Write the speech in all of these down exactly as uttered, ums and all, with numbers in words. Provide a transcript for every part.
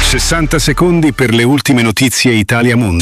sessanta secondi per le ultime notizie Italia Mondo.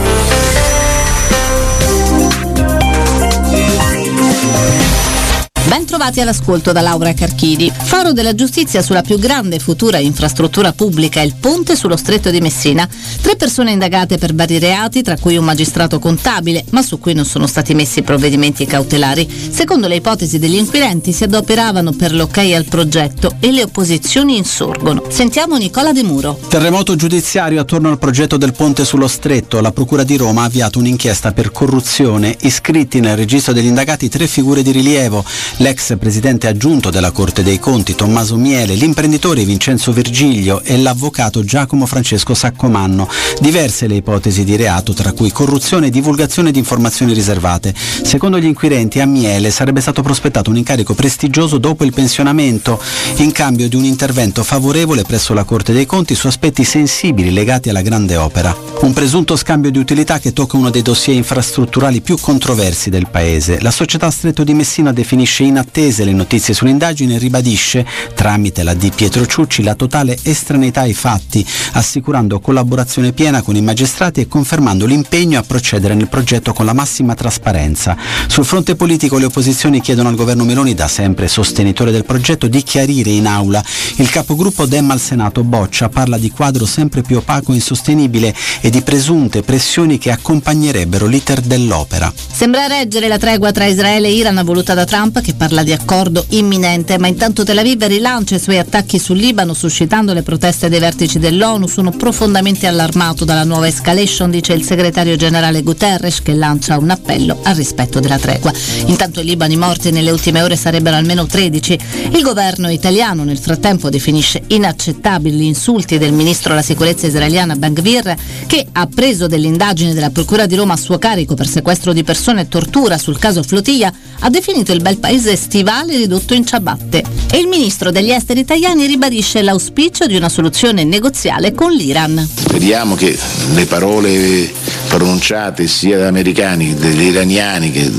Ben trovati all'ascolto da Laura Carchidi. Faro della giustizia sulla più grande futura infrastruttura pubblica, il ponte sullo stretto di Messina. Tre persone indagate per vari reati, tra cui un magistrato contabile, ma su cui non sono stati messi provvedimenti cautelari. Secondo le ipotesi degli inquirenti si adoperavano per l'ok al progetto e le opposizioni insorgono. Sentiamo Nicola De Muro. Terremoto giudiziario attorno al progetto del ponte sullo stretto. La Procura di Roma ha avviato un'inchiesta per corruzione. Iscritti nel registro degli indagati tre figure di rilievo: l'ex presidente aggiunto della Corte dei Conti Tommaso Miele, l'imprenditore Vincenzo Virgilio e l'avvocato Giacomo Francesco Saccomanno. Diverse le ipotesi di reato, tra cui corruzione e divulgazione di informazioni riservate. Secondo gli inquirenti, a Miele sarebbe stato prospettato un incarico prestigioso dopo il pensionamento, in cambio di un intervento favorevole presso la Corte dei Conti su aspetti sensibili legati alla grande opera. Un presunto scambio di utilità che tocca uno dei dossier infrastrutturali più controversi del paese. La società Stretto di Messina definisce inattese le notizie sull'indagine e ribadisce, tramite la D. Pietro Ciucci, la totale estraneità ai fatti, assicurando collaborazione piena con i magistrati e confermando l'impegno a procedere nel progetto con la massima trasparenza. Sul fronte politico le opposizioni chiedono al governo Meloni, da sempre sostenitore del progetto, di chiarire in aula. Il capogruppo Dem al Senato Boccia parla di quadro sempre più opaco e insostenibile e di presunte pressioni che accompagnerebbero l'iter dell'opera. Sembra reggere la tregua tra Israele e Iran voluta da Trump, che parla di accordo imminente, ma intanto Tel Aviv rilancia i suoi attacchi sul Libano, suscitando le proteste dei vertici dell'ONU. Sono profondamente allarmato dalla nuova escalation, dice il segretario generale Guterres, che lancia un appello al rispetto della tregua. Intanto in Libano i morti nelle ultime ore sarebbero almeno tredici. Il governo italiano nel frattempo definisce inaccettabili gli insulti del ministro alla sicurezza israeliana Ben Gvir, che ha preso delle indagini della Procura di Roma a suo carico per sequestro di persone e tortura sul caso Flotilla, ha definito il bel paese stivale ridotto in ciabatte. E il ministro degli esteri italiani ribadisce l'auspicio di una soluzione negoziale con l'Iran. Speriamo che le parole pronunciate sia da americani che dagli iraniani che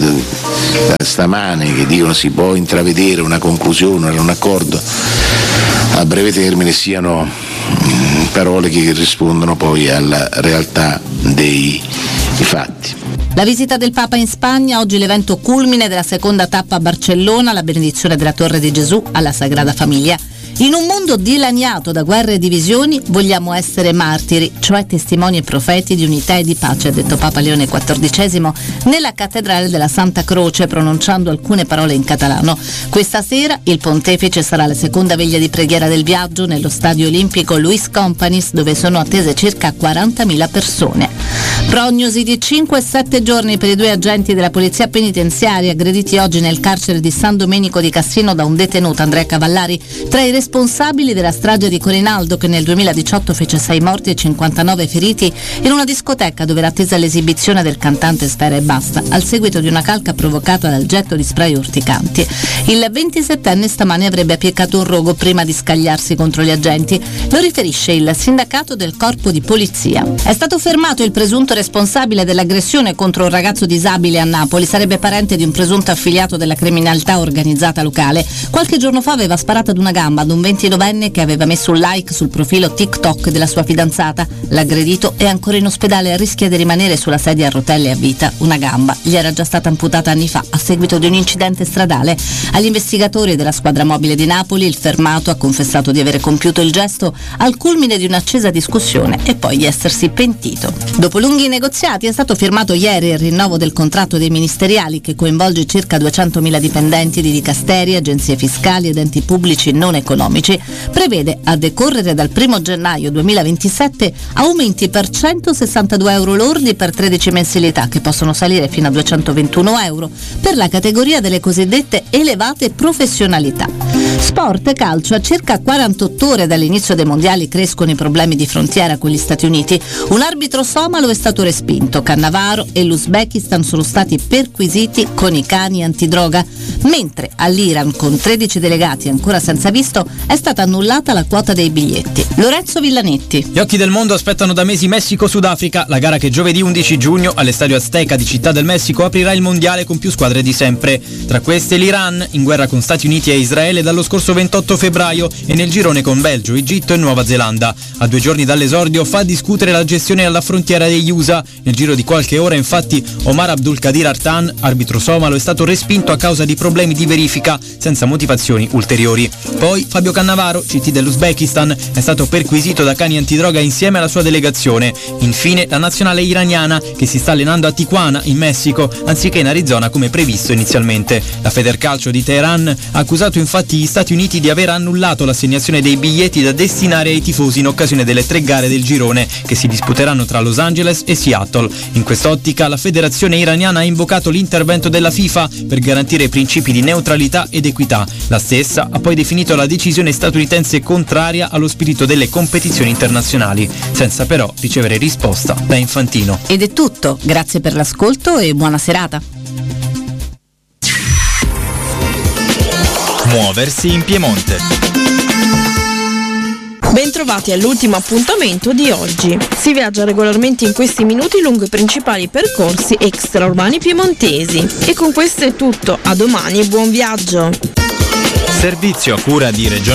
da stamane, che dicono si può intravedere una conclusione, un accordo a breve termine, siano parole che rispondono poi alla realtà dei, dei fatti. La visita del Papa in Spagna, oggi l'evento culmine della seconda tappa a Barcellona, la benedizione della Torre di Gesù alla Sagrada Famiglia. In un mondo dilaniato da guerre e divisioni vogliamo essere martiri, cioè testimoni e profeti di unità e di pace, ha detto Papa Leone quattordicesimo nella cattedrale della Santa Croce, pronunciando alcune parole in catalano. Questa sera il pontefice sarà alla seconda veglia di preghiera del viaggio nello stadio olimpico Luis Companys, dove sono attese circa quarantamila persone. Prognosi di cinque e sette giorni per i due agenti della polizia penitenziaria aggrediti oggi nel carcere di San Domenico di Cassino da un detenuto, Andrea Cavallari, tra i responsabili della strage di Corinaldo, che nel duemiladiciotto fece sei morti e cinquantanove feriti in una discoteca dove era attesa l'esibizione del cantante Sfera Ebbasta, al seguito di una calca provocata dal getto di spray urticanti. Il ventisettenne stamani avrebbe appiccato un rogo prima di scagliarsi contro gli agenti, lo riferisce il sindacato del corpo di polizia. È stato fermato il presunto responsabile dell'aggressione contro un ragazzo disabile a Napoli, sarebbe parente di un presunto affiliato della criminalità organizzata locale. Qualche giorno fa aveva sparato ad una gamba ad un ventinovenne che aveva messo un like sul profilo TikTok della sua fidanzata. L'aggredito è ancora in ospedale e rischia di rimanere sulla sedia a rotelle a vita. Una gamba gli era già stata amputata anni fa a seguito di un incidente stradale. Agli investigatori della squadra mobile di Napoli il fermato ha confessato di avere compiuto il gesto al culmine di un'accesa discussione e poi di essersi pentito. Dopo lunghi negoziati è stato firmato ieri il rinnovo del contratto dei ministeriali, che coinvolge circa duecentomila dipendenti di dicasteri, agenzie fiscali ed enti pubblici non economici. Prevede, a decorrere dal primo gennaio duemilaventisette, aumenti per centosessantadue euro lordi per tredici mensilità, che possono salire fino a duecentoventuno euro per la categoria delle cosiddette elevate professionalità. Sport e calcio. A circa quarantotto ore dall'inizio dei mondiali crescono i problemi di frontiera con gli Stati Uniti. Un arbitro somalo è stato stato respinto. Cannavaro e l'Uzbekistan sono stati perquisiti con i cani antidroga, mentre all'Iran, con tredici delegati ancora senza visto, è stata annullata la quota dei biglietti. Lorenzo Villanetti. Gli occhi del mondo aspettano da mesi Messico-Sudafrica, la gara che giovedì undici giugno all'Estadio Azteca di Città del Messico aprirà il mondiale con più squadre di sempre. Tra queste l'Iran, in guerra con Stati Uniti e Israele dallo scorso ventotto febbraio, e nel girone con Belgio, Egitto e Nuova Zelanda. A due giorni dall'esordio fa discutere la gestione alla frontiera degli U S A. Nel giro di qualche ora infatti Omar Abdulkadir Artan, arbitro somalo, è stato respinto a causa di problemi di verifica senza motivazioni ulteriori. Poi Fabio Cannavaro, C T dell'Uzbekistan, è stato perquisito da cani antidroga insieme alla sua delegazione. Infine la nazionale iraniana, che si sta allenando a Tijuana in Messico anziché in Arizona come previsto inizialmente. La Federcalcio di Teheran ha accusato infatti gli Stati Uniti di aver annullato l'assegnazione dei biglietti da destinare ai tifosi in occasione delle tre gare del girone che si disputeranno tra Los Angeles e Seattle. In quest'ottica la federazione iraniana ha invocato l'intervento della FIFA per garantire i principi di neutralità ed equità. La stessa ha poi definito la decisione statunitense contraria allo spirito delle competizioni internazionali, senza però ricevere risposta da Infantino. Ed è tutto, grazie per l'ascolto e buona serata. Muoversi in Piemonte. Bentrovati all'ultimo appuntamento di oggi. Si viaggia regolarmente in questi minuti lungo i principali percorsi extraurbani piemontesi. E con questo è tutto, a domani e buon viaggio. Servizio a cura di Regione